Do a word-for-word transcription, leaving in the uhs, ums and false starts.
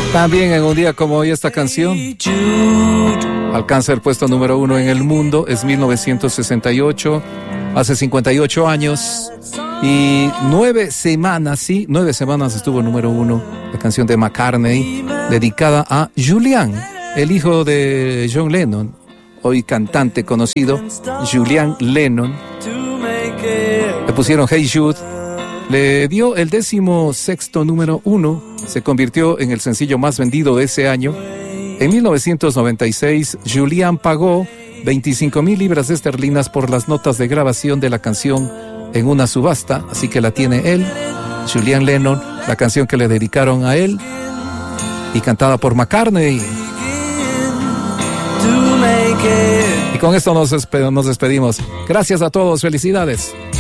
También en un día como hoy esta canción alcanza el puesto número uno en el mundo. Es mil novecientos sesenta y ocho, hace cincuenta y ocho años y nueve semanas, sí, nueve semanas estuvo número uno la canción de McCartney dedicada a Julian, el hijo de John Lennon, hoy cantante conocido, Julian Lennon. Le pusieron Hey Jude, le dio el décimo sexto número uno, se convirtió en el sencillo más vendido de ese año. En mil novecientos noventa y seis, Julian pagó veinticinco mil libras esterlinas por las notas de grabación de la canción en una subasta, así que la tiene él, Julian Lennon, la canción que le dedicaron a él y cantada por McCartney. Y con esto nos, despe- nos despedimos. Gracias a todos, felicidades.